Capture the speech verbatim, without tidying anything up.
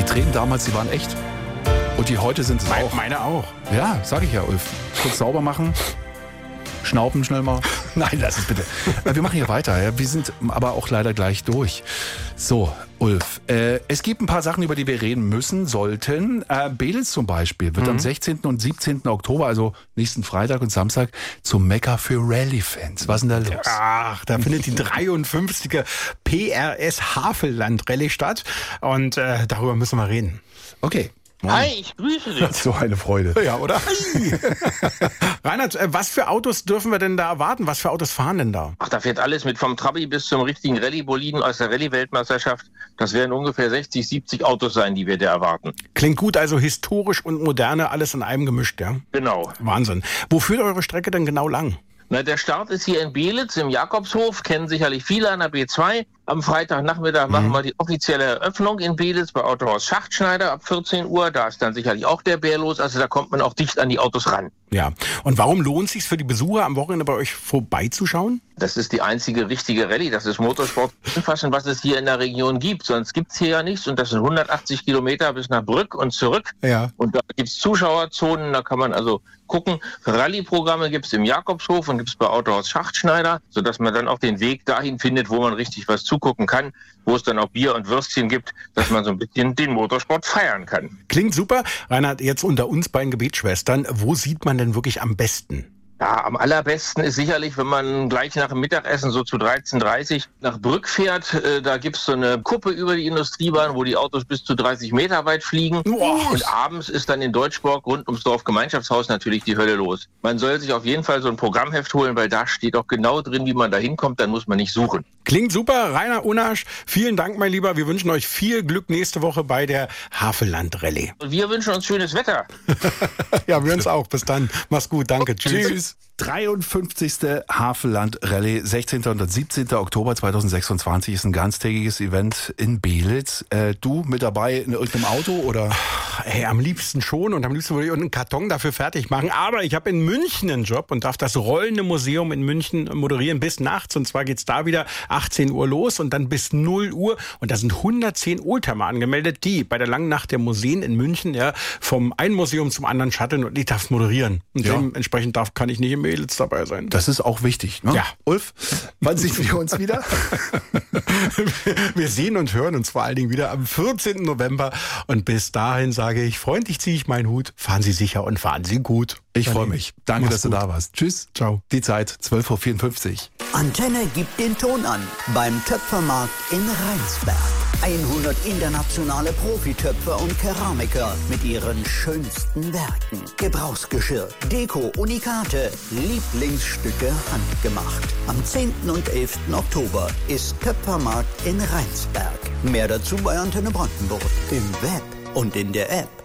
Tränen damals, die waren echt. Und die heute sind es auch. Meine auch. Ja, sag ich ja, Ulf. Kurz sauber machen. Schnauben schnell mal. Nein, lass es bitte. Wir machen hier weiter. Ja. Wir sind aber auch leider gleich durch. So, Ulf, äh, es gibt ein paar Sachen, über die wir reden müssen, sollten. Äh, Behlitz zum Beispiel wird mhm. am sechzehnten und siebzehnten Oktober, also nächsten Freitag und Samstag, zum Mekka für Rallye-Fans. Was ist denn da los? Ach, da findet die dreiundfünfzige P R S Havelland-Rallye statt. Und äh, darüber müssen wir reden. Okay. Hi, ich grüße dich. So eine Freude. Ja, oder? Reinhard, was für Autos dürfen wir denn da erwarten? Was für Autos fahren denn da? Ach, da fährt alles mit, vom Trabi bis zum richtigen Rallye-Boliden aus der Rallye-Weltmeisterschaft. Das werden ungefähr sechzig, siebzig Autos sein, die wir da erwarten. Klingt gut, also historisch und moderne, alles in einem gemischt, ja? Genau. Wahnsinn. Wo führt eure Strecke denn genau lang? Na, der Start ist hier in Behlitz im Jakobshof, kennen sicherlich viele an der B zwei. Am Freitagnachmittag mhm. machen wir die offizielle Eröffnung in Behlitz bei Autohaus Schachtschneider ab vierzehn Uhr. Da ist dann sicherlich auch der Bär los, also da kommt man auch dicht an die Autos ran. Ja, und warum lohnt es sich für die Besucher am Wochenende bei euch vorbeizuschauen? Das ist die einzige richtige Rallye, das ist Motorsport, was es hier in der Region gibt. Sonst gibt's hier ja nichts und das sind hundertachtzig Kilometer bis nach Brück und zurück. Ja. Und da gibt's Zuschauerzonen, da kann man also gucken. Rallye-Programme gibt's im Jakobshof und gibt's bei Autohaus Schachtschneider, sodass man dann auch den Weg dahin findet, wo man richtig was zugucken kann, wo es dann auch Bier und Würstchen gibt, dass man so ein bisschen den Motorsport feiern kann. Klingt super. Reinhard, jetzt unter uns beiden Gebetsschwestern, wo sieht man denn wirklich am besten? Ja, am allerbesten ist sicherlich, wenn man gleich nach dem Mittagessen so zu dreizehn Uhr dreißig nach Brück fährt. Äh, da gibt's so eine Kuppe über die Industriebahn, wo die Autos bis zu dreißig Meter weit fliegen. Wow. Und abends ist dann in Deutschborg rund ums Dorfgemeinschaftshaus natürlich die Hölle los. Man soll sich auf jeden Fall so ein Programmheft holen, weil da steht auch genau drin, wie man da hinkommt. Dann muss man nicht suchen. Klingt super. Rainer Unasch, vielen Dank, mein Lieber. Wir wünschen euch viel Glück nächste Woche bei der Havelland-Rallye. Und wir wünschen uns schönes Wetter. Ja, wir uns auch. Bis dann. Mach's gut. Danke. Tschüss. Tschüss. dreiundfünfzigste Havelland-Rallye, sechzehnten und siebzehnten Oktober zweitausendsechsundzwanzig ist ein ganztägiges Event in Behlitz. Äh, du mit dabei in irgendeinem Auto oder? Hey, am liebsten schon und am liebsten würde ich einen Karton dafür fertig machen. Aber ich habe in München einen Job und darf das Rollende Museum in München moderieren bis nachts. Und zwar geht's da wieder achtzehn Uhr los und dann bis null Uhr. Und da sind hundertzehn Oldtimer angemeldet, die bei der langen Nacht der Museen in München ja vom einen Museum zum anderen shutteln und ich darf moderieren. Und Ja. dementsprechend darf, kann ich nicht im Behlitz dabei sein. Das ist auch wichtig, ne? Ja. Ulf, wann sehen wir uns wieder? Wir sehen und hören uns vor allen Dingen wieder am vierzehnten November. Und bis dahin sage ich, freundlich ziehe ich meinen Hut. Fahren Sie sicher und fahren Sie gut. Ich freue mich. Danke, Mach's dass du gut. da warst. Tschüss. Ciao. Die Zeit, zwölf Uhr vierundfünfzig. Antenne gibt den Ton an beim Töpfermarkt in Rheinsberg. hundert internationale Profitöpfer und Keramiker mit ihren schönsten Werken. Gebrauchsgeschirr, Deko, Unikate, Lieblingsstücke handgemacht. Am zehnten und elften Oktober ist Töpfermarkt in Rheinsberg. Mehr dazu bei Antenne Brandenburg im Web und in der App.